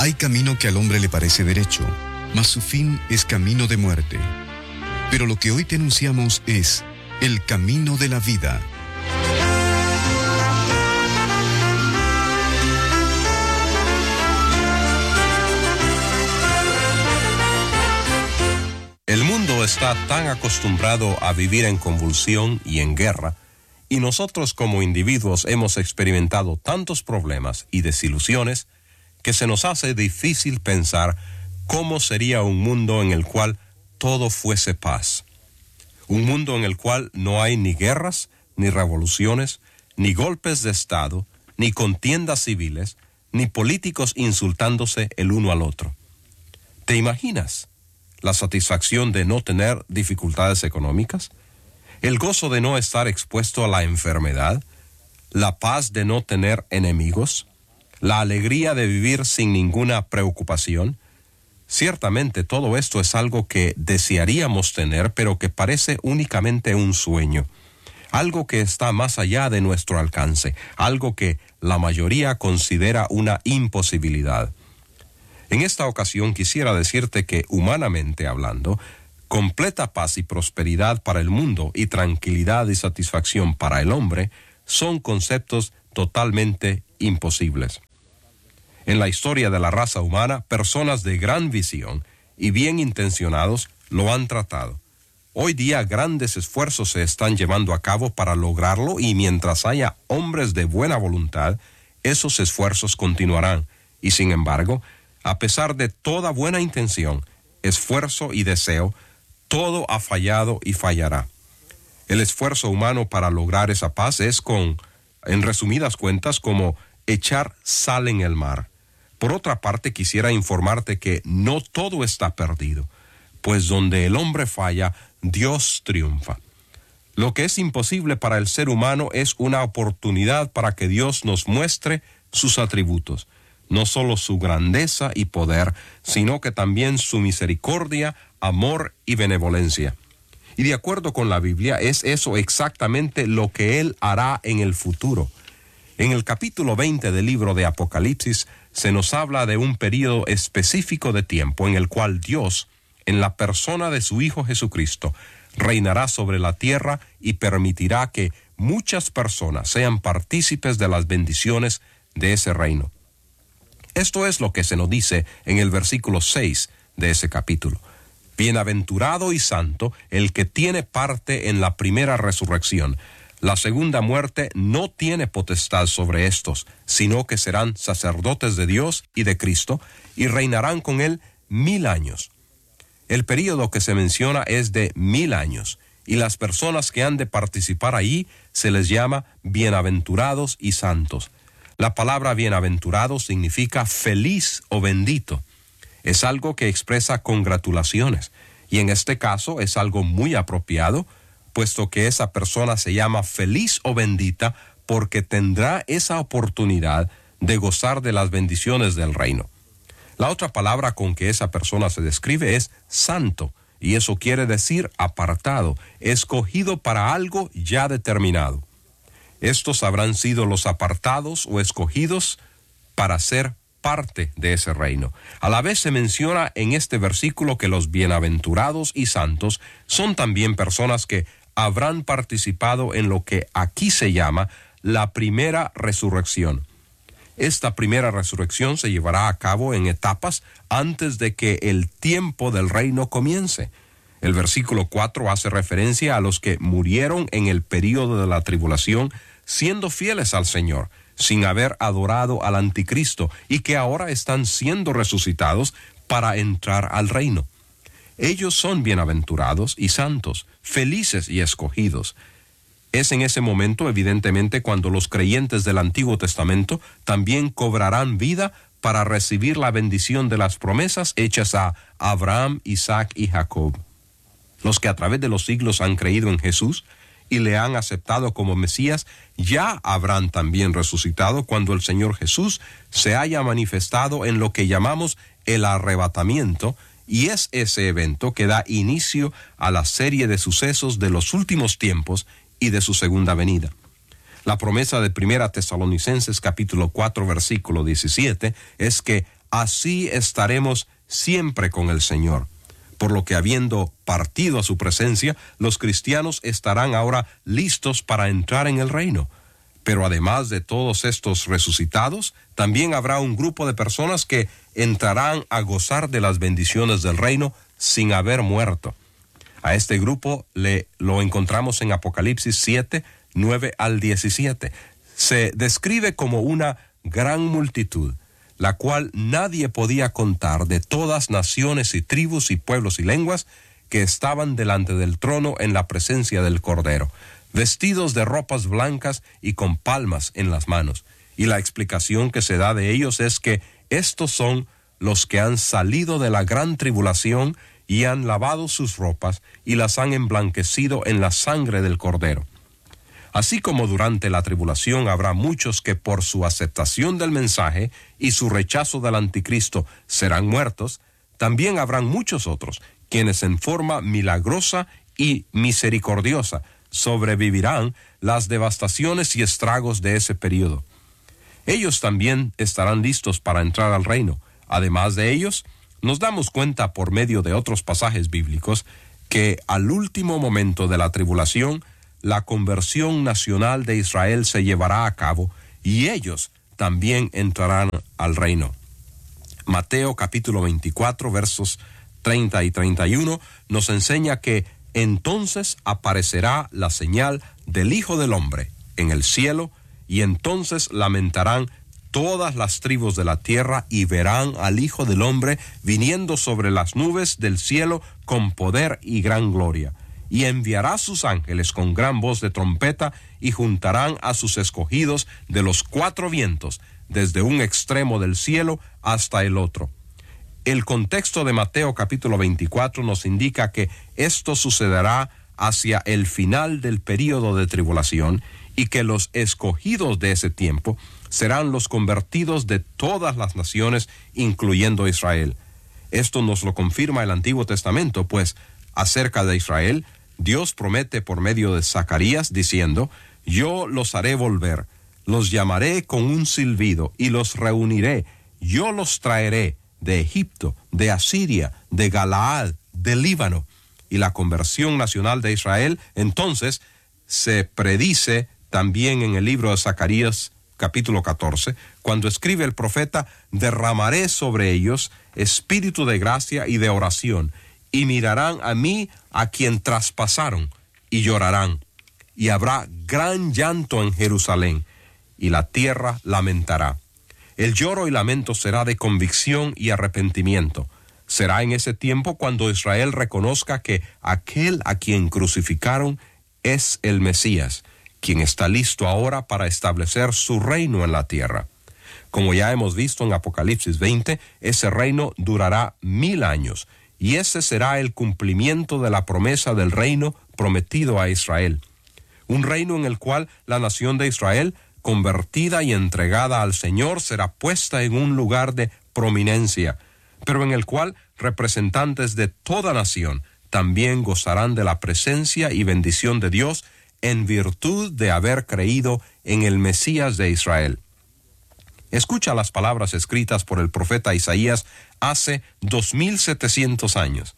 Hay camino que al hombre le parece derecho, mas su fin es camino de muerte. Pero lo que hoy te anunciamos es el camino de la vida. El mundo está tan acostumbrado a vivir en convulsión y en guerra, y nosotros como individuos hemos experimentado tantos problemas y desilusiones que se nos hace difícil pensar cómo sería un mundo en el cual todo fuese paz. Un mundo en el cual no hay ni guerras, ni revoluciones, ni golpes de Estado, ni contiendas civiles, ni políticos insultándose el uno al otro. ¿Te imaginas la satisfacción de no tener dificultades económicas? ¿El gozo de no estar expuesto a la enfermedad? ¿La paz de no tener enemigos? ¿La alegría de vivir sin ninguna preocupación? Ciertamente todo esto es algo que desearíamos tener, pero que parece únicamente un sueño. Algo que está más allá de nuestro alcance, algo que la mayoría considera una imposibilidad. En esta ocasión quisiera decirte que, humanamente hablando, completa paz y prosperidad para el mundo y tranquilidad y satisfacción para el hombre son conceptos totalmente imposibles. En la historia de la raza humana, personas de gran visión y bien intencionados lo han tratado. Hoy día grandes esfuerzos se están llevando a cabo para lograrlo, y mientras haya hombres de buena voluntad, esos esfuerzos continuarán. Y sin embargo, a pesar de toda buena intención, esfuerzo y deseo, todo ha fallado y fallará. El esfuerzo humano para lograr esa paz es en resumidas cuentas, como echar sal en el mar. Por otra parte, quisiera informarte que no todo está perdido, pues donde el hombre falla, Dios triunfa. Lo que es imposible para el ser humano es una oportunidad para que Dios nos muestre sus atributos, no solo su grandeza y poder, sino que también su misericordia, amor y benevolencia. Y de acuerdo con la Biblia, es eso exactamente lo que Él hará en el futuro. En el capítulo 20 del libro de Apocalipsis se nos habla de un período específico de tiempo en el cual Dios, en la persona de su Hijo Jesucristo, reinará sobre la tierra y permitirá que muchas personas sean partícipes de las bendiciones de ese reino. Esto es lo que se nos dice en el versículo 6 de ese capítulo. Bienaventurado y santo el que tiene parte en la primera resurrección. La segunda muerte no tiene potestad sobre estos, sino que serán sacerdotes de Dios y de Cristo, y reinarán con él 1000 años. El período que se menciona es de 1000 años, y las personas que han de participar ahí se les llama bienaventurados y santos. La palabra bienaventurado significa feliz o bendito. Es algo que expresa congratulaciones, y en este caso es algo muy apropiado, puesto que esa persona se llama feliz o bendita porque tendrá esa oportunidad de gozar de las bendiciones del reino. La otra palabra con que esa persona se describe es santo, y eso quiere decir apartado, escogido para algo ya determinado. Estos habrán sido los apartados o escogidos para ser parte de ese reino. A la vez se menciona en este versículo que los bienaventurados y santos son también personas que habrán participado en lo que aquí se llama la primera resurrección. Esta primera resurrección se llevará a cabo en etapas antes de que el tiempo del reino comience. El versículo 4 hace referencia a los que murieron en el período de la tribulación, siendo fieles al Señor, sin haber adorado al anticristo, y que ahora están siendo resucitados para entrar al reino. Ellos son bienaventurados y santos, felices y escogidos. Es en ese momento, evidentemente, cuando los creyentes del Antiguo Testamento también cobrarán vida para recibir la bendición de las promesas hechas a Abraham, Isaac y Jacob. Los que a través de los siglos han creído en Jesús y le han aceptado como Mesías, ya habrán también resucitado cuando el Señor Jesús se haya manifestado en lo que llamamos el arrebatamiento, y es ese evento que da inicio a la serie de sucesos de los últimos tiempos y de su segunda venida. La promesa de 1 Tesalonicenses capítulo 4 versículo 17 es que así estaremos siempre con el Señor. Por lo que habiendo partido a su presencia, los cristianos estarán ahora listos para entrar en el reino. Pero además de todos estos resucitados, también habrá un grupo de personas que entrarán a gozar de las bendiciones del reino sin haber muerto. A este grupo lo encontramos en Apocalipsis 7, 9 al 17. Se describe como una gran multitud, la cual nadie podía contar, de todas naciones y tribus y pueblos y lenguas, que estaban delante del trono en la presencia del Cordero, vestidos de ropas blancas y con palmas en las manos. Y la explicación que se da de ellos es que estos son los que han salido de la gran tribulación y han lavado sus ropas y las han emblanquecido en la sangre del Cordero. Así como durante la tribulación habrá muchos que por su aceptación del mensaje y su rechazo del anticristo serán muertos, también habrán muchos otros quienes en forma milagrosa y misericordiosa sobrevivirán las devastaciones y estragos de ese periodo. Ellos también estarán listos para entrar al reino. Además de ellos, nos damos cuenta por medio de otros pasajes bíblicos que al último momento de la tribulación, la conversión nacional de Israel se llevará a cabo y ellos también entrarán al reino. Mateo capítulo 24, versos 30 y 31 nos enseña que entonces aparecerá la señal del Hijo del Hombre en el cielo, y entonces lamentarán todas las tribus de la tierra y verán al Hijo del Hombre viniendo sobre las nubes del cielo con poder y gran gloria. Y enviará sus ángeles con gran voz de trompeta, y juntarán a sus escogidos de los cuatro vientos, desde un extremo del cielo hasta el otro. El contexto de Mateo capítulo 24 nos indica que esto sucederá hacia el final del período de tribulación, y que los escogidos de ese tiempo serán los convertidos de todas las naciones, incluyendo Israel. Esto nos lo confirma el Antiguo Testamento, pues acerca de Israel, Dios promete por medio de Zacarías diciendo: yo los haré volver, los llamaré con un silbido y los reuniré, yo los traeré de Egipto, de Asiria, de Galaad, del Líbano. Y la conversión nacional de Israel entonces se predice también en el libro de Zacarías capítulo 14, cuando escribe el profeta: derramaré sobre ellos espíritu de gracia y de oración, y mirarán a mí a quien traspasaron, y llorarán, y habrá gran llanto en Jerusalén, y la tierra lamentará. El lloro y lamento será de convicción y arrepentimiento. Será en ese tiempo cuando Israel reconozca que aquel a quien crucificaron es el Mesías, quien está listo ahora para establecer su reino en la tierra. Como ya hemos visto en Apocalipsis 20, ese reino durará 1000 años, y ese será el cumplimiento de la promesa del reino prometido a Israel. Un reino en el cual la nación de Israel, convertida y entregada al Señor, será puesta en un lugar de prominencia, pero en el cual representantes de toda nación también gozarán de la presencia y bendición de Dios en virtud de haber creído en el Mesías de Israel. Escucha las palabras escritas por el profeta Isaías hace 2700 años.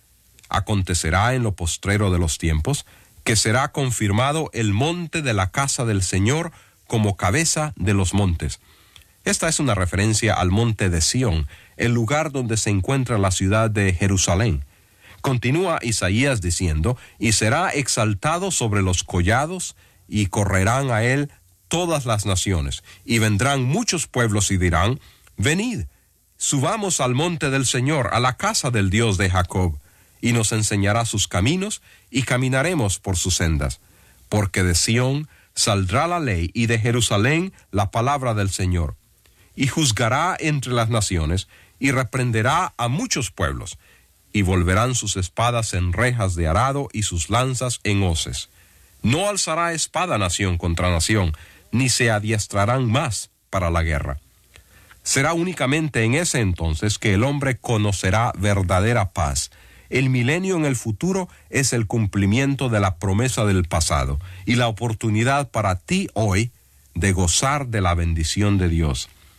Acontecerá en lo postrero de los tiempos que será confirmado el monte de la casa del Señor como cabeza de los montes. Esta es una referencia al monte de Sión, el lugar donde se encuentra la ciudad de Jerusalén. Continúa Isaías diciendo: y será exaltado sobre los collados, y correrán a él todas las naciones, y vendrán muchos pueblos y dirán: venid, subamos al monte del Señor, a la casa del Dios de Jacob, y nos enseñará sus caminos, y caminaremos por sus sendas. Porque de Sión saldrá la ley, y de Jerusalén la palabra del Señor. Y juzgará entre las naciones, y reprenderá a muchos pueblos, y volverán sus espadas en rejas de arado y sus lanzas en hoces. No alzará espada nación contra nación, ni se adiestrarán más para la guerra. Será únicamente en ese entonces que el hombre conocerá verdadera paz. El milenio en el futuro es el cumplimiento de la promesa del pasado y la oportunidad para ti hoy de gozar de la bendición de Dios.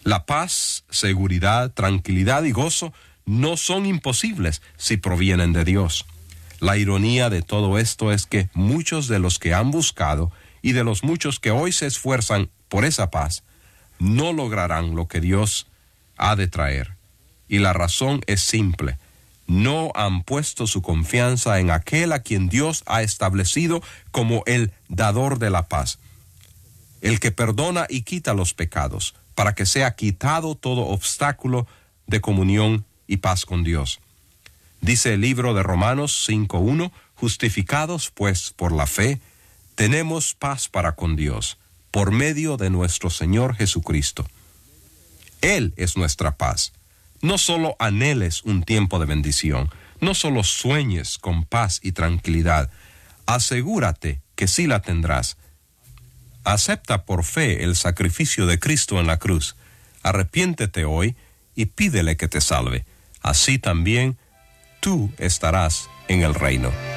La paz, seguridad, tranquilidad y gozo no son imposibles si provienen de Dios. La ironía de todo esto es que muchos de los que han buscado y de los muchos que hoy se esfuerzan por esa paz, no lograrán lo que Dios ha de traer. Y la razón es simple: no han puesto su confianza en aquel a quien Dios ha establecido como el dador de la paz, el que perdona y quita los pecados, para que sea quitado todo obstáculo de comunión y paz con Dios. Dice el libro de Romanos 5:1, justificados pues por la fe, tenemos paz para con Dios, por medio de nuestro Señor Jesucristo. Él es nuestra paz. No solo anheles un tiempo de bendición, no solo sueñes con paz y tranquilidad, asegúrate que sí la tendrás. Acepta por fe el sacrificio de Cristo en la cruz. Arrepiéntete hoy y pídele que te salve. Así también tú estarás en el reino.